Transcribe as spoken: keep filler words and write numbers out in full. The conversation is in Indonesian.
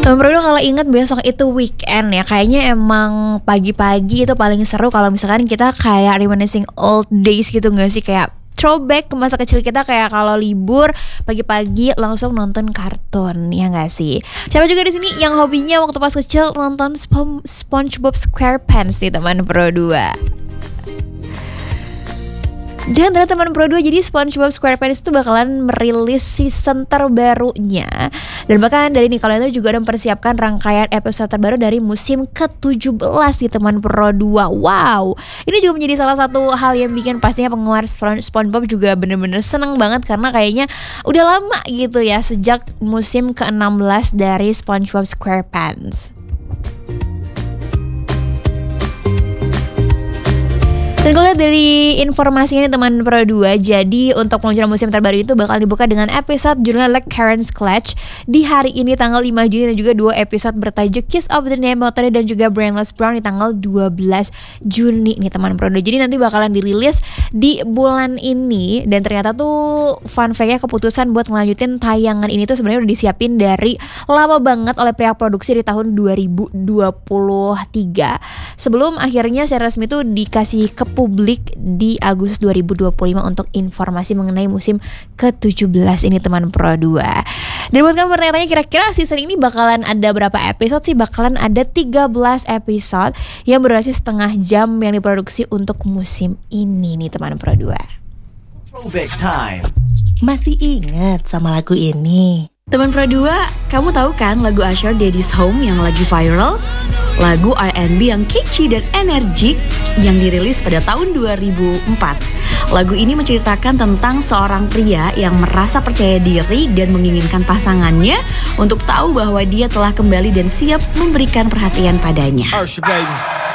Teman Bro kalau ingat besok itu weekend ya, kayaknya emang pagi-pagi itu paling seru kalau misalkan kita kayak reminiscing old days gitu gak sih, kayak throwback ke masa kecil kita, kayak kalau libur pagi-pagi langsung nonton kartun, ya nggak sih? Siapa juga di sini yang hobinya waktu pas kecil nonton Spon- SpongeBob SquarePants nih teman Pro dua. Dan ternyata teman Pro dua, jadi SpongeBob SquarePants itu bakalan merilis season terbarunya. Dan bahkan dari Nickelodeon juga udah mempersiapkan rangkaian episode terbaru dari musim ke tujuh belas di teman Pro dua. Wow, ini juga menjadi salah satu hal yang bikin pastinya penggemar SpongeBob juga bener-bener seneng banget, karena kayaknya udah lama gitu ya sejak musim ke enam belas dari SpongeBob SquarePants. Dan kalau lihat dari informasinya nih teman Pro dua, jadi untuk peluncuran musim terbaru itu bakal dibuka dengan episode judulnya Like Karen's Clutch di hari ini tanggal lima Juni, dan juga dua episode bertajuk Kiss of the Nemotori dan juga Brainless Brown di tanggal dua belas Juni nih teman Pro dua. Jadi nanti bakalan dirilis di bulan ini, dan ternyata tuh fun fact-nya keputusan buat ngelanjutin tayangan ini tuh sebenarnya udah disiapin dari lama banget oleh pihak produksi di tahun dua ribu dua puluh tiga. Sebelum akhirnya secara resmi tuh dikasih ke publik di Agustus dua ribu dua puluh lima untuk informasi mengenai musim ke tujuh belas ini teman Pro dua. Dan buat kamu bertanya-tanya kira-kira season ini bakalan ada berapa episode sih? Bakalan ada tiga belas episode yang berdurasi setengah jam yang diproduksi untuk musim ini nih teman Pro dua. Throwback time. Masih ingat sama lagu ini? Teman Pro dua, kamu tahu kan lagu Usher Daddy's Home yang lagi viral? Lagu R and B yang catchy dan energik yang dirilis pada tahun dua ribu empat. Lagu ini menceritakan tentang seorang pria yang merasa percaya diri dan menginginkan pasangannya untuk tahu bahwa dia telah kembali dan siap memberikan perhatian padanya. Usher, baby.